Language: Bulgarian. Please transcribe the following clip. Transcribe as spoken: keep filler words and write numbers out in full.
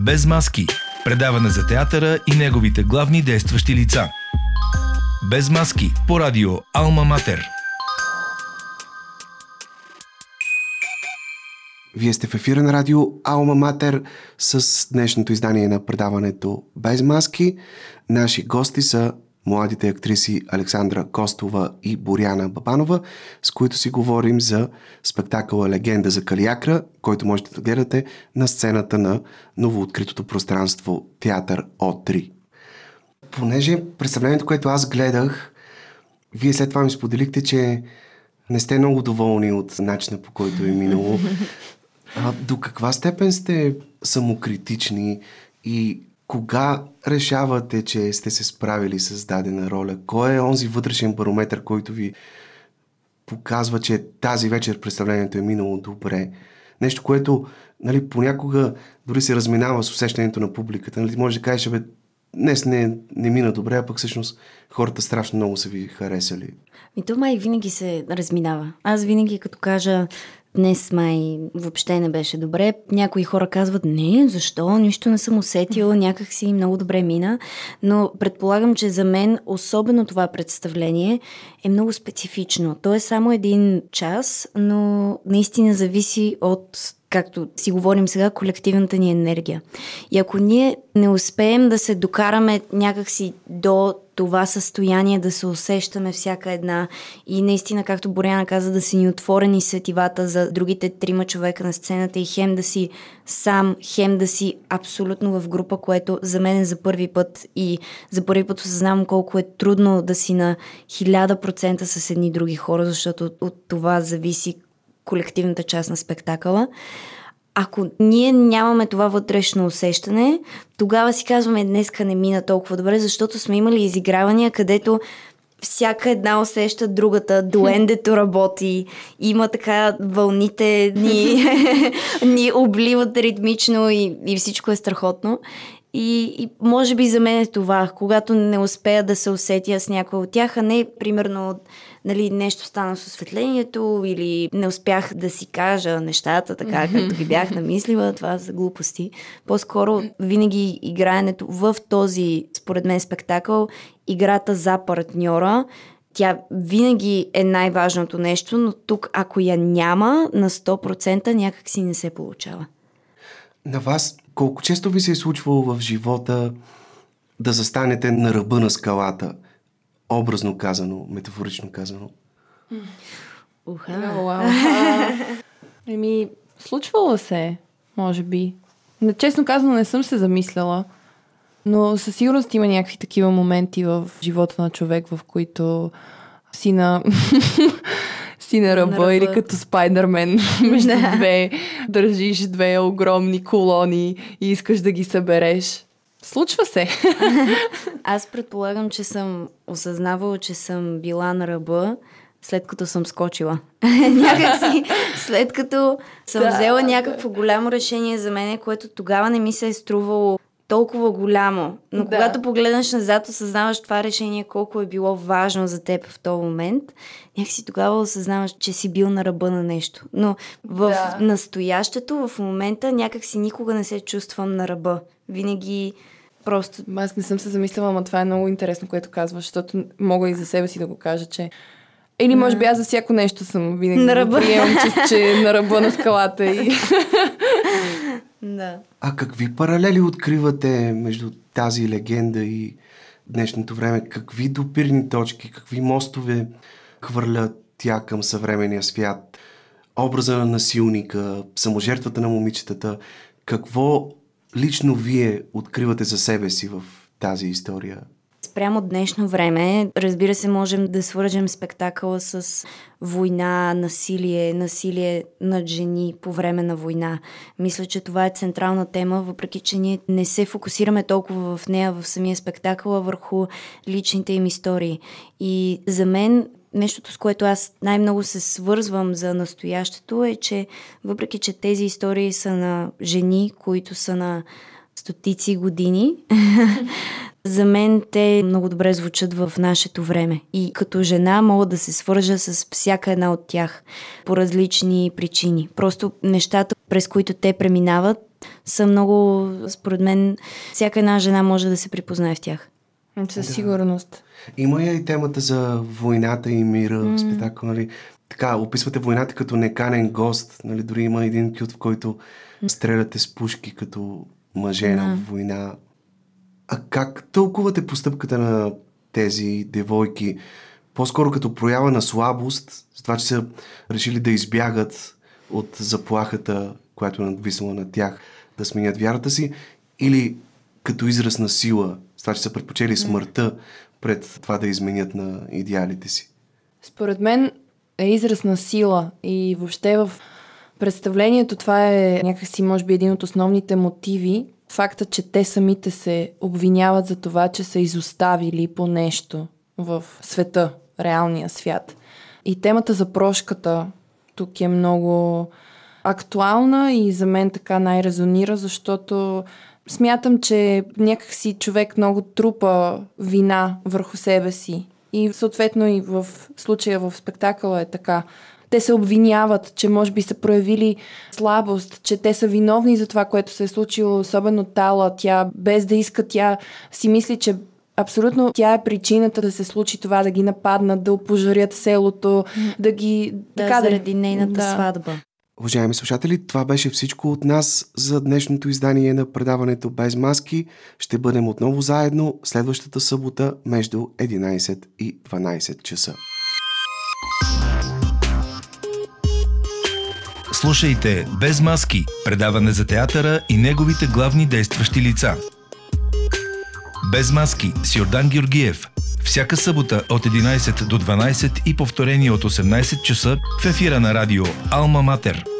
Без маски. Предаване за театъра и неговите главни действащи лица. Без маски по радио Алма Матер. Вие сте в ефира на радио Алма Матер с днешното издание на предаването Без маски. Наши гости са младите актриси Александра Костова и Боряна Бабанова, с които си говорим за спектакъла Легенда за Калиакра, който можете да гледате на сцената на новооткритото пространство Театър О3. Понеже представлението, което аз гледах, вие след това ми споделихте, че не сте много доволни от начина, по който е минало. А, до каква степен сте самокритични и кога решавате, че сте се справили с дадена роля? Кой е онзи вътрешен барометър, който ви показва, че тази вечер представлението е минало добре? Нещо, което, нали, понякога дори се разминава с усещането на публиката. Нали, може да кажеш, бе, днес не, не мина добре, а пък всъщност хората страшно много са ви харесали. И то май винаги се разминава. Аз винаги като кажа днес май въобще не беше добре, някои хора казват не, защо, нищо не съм усетила, някак си много добре мина, но предполагам, че за мен особено това представление е много специфично. То е само един час, но наистина зависи от, както си говорим сега, колективната ни енергия. И ако ние не успеем да се докараме някакси до това състояние, да се усещаме всяка една и наистина, както Боряна каза, да си ни отворени сетивата за другите трима човека на сцената и хем да си сам, хем да си абсолютно в група, което за мен е за първи път и за първи път осъзнавам колко е трудно да си на хиляда процента с едни други хора, защото от, от това зависи колективната част на спектакъла. Ако ние нямаме това вътрешно усещане, тогава си казваме, днеска не мина толкова добре, защото сме имали изигравания, където всяка една усеща другата, дуендето работи, има така, вълните ни, ни обливат ритмично и, и всичко е страхотно. И, и може би за мен е това, когато не успея да се усетя с някой от тях, а не примерно нали, нещо стана с осветлението или не успях да си кажа нещата така, както ги бях намислила, това са глупости. По-скоро винаги играенето в този, според мен, спектакъл, играта за партньора, тя винаги е най-важното нещо, но тук, ако я няма на сто процента, някак си не се получава. На вас колко често ви се е случвало в живота да застанете на ръба на скалата? Образно казано, метафорично казано. Уха. Еми, случвало се, може би. Честно казано, не съм се замисляла, но със сигурност има някакви такива моменти в живота на човек, в които си на... си на ръба, на ръба. Или като Спайдърмен между две, държиш две огромни колони и искаш да ги събереш. Случва се. Аз предполагам, че съм осъзнавала, че съм била на ръба, след като съм скочила. Някак си, след като съм да, взела някакво да. голямо решение за мене, което тогава не ми се е струвало толкова голямо. Но да. когато погледнеш назад, осъзнаваш това решение, колко е било важно за теб в този момент, някакси тогава осъзнаваш, че си бил на ръба на нещо. Но в да. настоящето, в момента, някакси никога не се чувствам на ръба. Винаги просто... Аз не съм се замисляла, но това е много интересно, което казваш, защото мога и за себе си да го кажа, че или може би аз за всяко нещо съм винаги на ръба. Приемам, че, че е на ръба на скалата. И... да. А какви паралели откривате между тази легенда и днешното време? Какви допирни точки, какви мостове хвърля тя към съвременния свят? Образа на насилника, саможертвата на момичетата. Какво лично вие откривате за себе си в тази история? Спрямо днешно време, разбира се, можем да свържем спектакъла с война, насилие, насилие над жени по време на война. Мисля, че това е централна тема, въпреки че ние не се фокусираме толкова в нея, в самия спектакъл, а върху личните им истории. И за мен нещото, с което аз най-много се свързвам за настоящето е, че въпреки че тези истории са на жени, които са на стотици години, за мен те много добре звучат в нашето време. И като жена мога да се свържа с всяка една от тях по различни причини. Просто нещата, през които те преминават, са много, според мен, всяка една жена може да се припознае в тях. Със Да. сигурност. Има я и темата за войната и мира Mm. в спектакъл, нали? Така, описвате войната като неканен гост, нали? Дори има един кют, в който стреляте с пушки като мъже на Да. война. А как тълкувате постъпката на тези девойки? По-скоро като проява на слабост, с това, че са решили да избягат от заплахата, която е надвиснала на тях, да сменят вярата си, или като израз на сила, с това, че са предпочели смъртта пред това да изменят на идеалите си? Според мен е израз на сила и въобще в представлението това е някакси, може би, един от основните мотиви. Факта, че те самите се обвиняват за това, че са изоставили по нещо в света, реалния свят. И темата за прошката тук е много актуална и за мен така най-резонира, защото смятам, че някакси човек много трупа вина върху себе си. И съответно и в случая в спектакъла е така. Те се обвиняват, че може би са проявили слабост, че те са виновни за това, което се е случило, особено Тала. Тя, без да иска, тя си мисли, че абсолютно тя е причината да се случи това, да ги нападнат, да опожарят селото, да ги... Да, така, заради нейната да. сватба. Уважаеми слушатели, това беше всичко от нас за днешното издание на предаването Без маски. Ще бъдем отново заедно следващата събота между единайсет и дванайсет часа. Слушайте Без маски, предаване за театъра и неговите главни действащи лица. Без маски с Йордан Георгиев. Всяка събота от единайсет до дванайсет и повторение от осемнайсет часа в ефира на радио Алма Матер.